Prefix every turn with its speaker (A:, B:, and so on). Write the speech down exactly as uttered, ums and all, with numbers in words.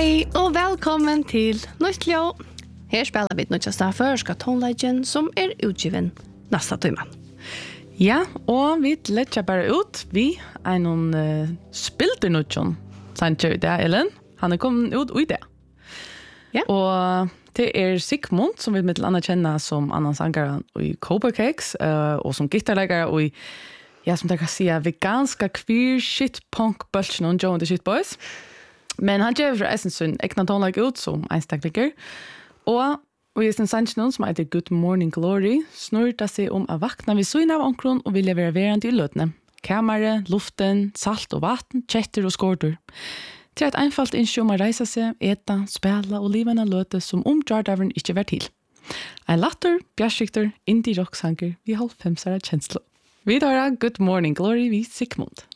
A: Hej och välkommen till Nytt Ljå. Här spelar vi ett nytt förska tonleggen som är utgiven nästa timme.
B: Ja, og vi letja bare ut. Vi er noen uh, spilter nutjon. Sancher, det er Ellen. Han er kommet ut i det.
A: Ja.
B: Og det er Sigmund, som vi med til andre kjenner som annan sangare i Cobra Cakes, uh, og som gitarleggare og i, ja, som det kan si, veganska queer shit punk bulchen og Joe and the Shit Boys. Men han gjør fra Essensund ekna tonlag ut som einstaklinger. Og Og i sin sannsjonen som heter Good Morning Glory snurrer det seg om å vakna ved søgn av omkron og vil levere verand i løtene. Kamera, luften, salt og vatten, kjetter og skårder. Til et einfalt innskje om å reise seg, eta, spela og livet av løte som om jardaveren ikke var til. En latter, bjerskikter, indie rocksanger, vi halv femsere kjensler. Vi tar Good Morning Glory, vi Sigmund.